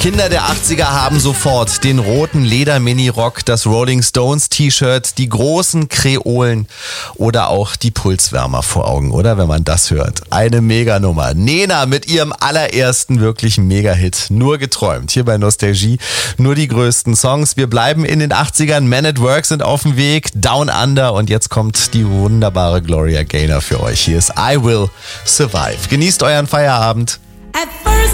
Kinder der 80er haben sofort den roten Leder-Mini-Rock, das Rolling Stones T-Shirt, die großen Kreolen oder auch die Pulswärmer vor Augen, oder? Wenn man das hört. Eine Meganummer. Nena mit ihrem allerersten wirklichen Mega-Hit. Nur geträumt. Hier bei Nostalgie. Nur die größten Songs. Wir bleiben in den 80ern. Men at Work sind auf dem Weg. Down Under. Und jetzt kommt die wunderbare Gloria Gaynor für euch. Hier ist I Will Survive. Genießt euren Feierabend.